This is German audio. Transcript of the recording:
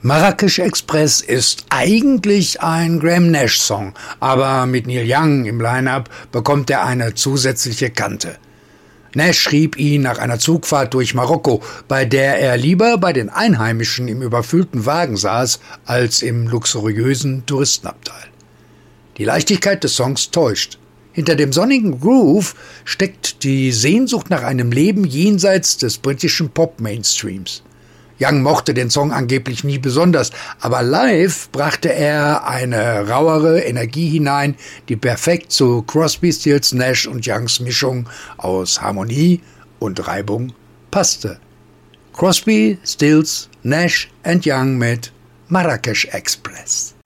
Marrakesch Express ist eigentlich ein Graham Nash-Song, aber mit Neil Young im Line-Up bekommt er eine zusätzliche Kante. Nash schrieb ihn nach einer Zugfahrt durch Marokko, bei der er lieber bei den Einheimischen im überfüllten Wagen saß, als im luxuriösen Touristenabteil. Die Leichtigkeit des Songs täuscht. Hinter dem sonnigen Groove steckt die Sehnsucht nach einem Leben jenseits des britischen Pop-Mainstreams. Young mochte den Song angeblich nie besonders, aber live brachte er eine rauere Energie hinein, die perfekt zu Crosby, Stills, Nash und Youngs Mischung aus Harmonie und Reibung passte. Crosby, Stills, Nash and Young mit Marrakesch Express.